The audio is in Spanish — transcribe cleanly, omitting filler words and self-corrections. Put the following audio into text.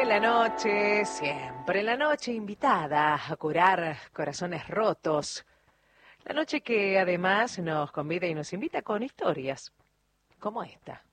la noche, siempre la noche invitada a curar corazones rotos. La noche que además nos convida y nos invita con historias como esta.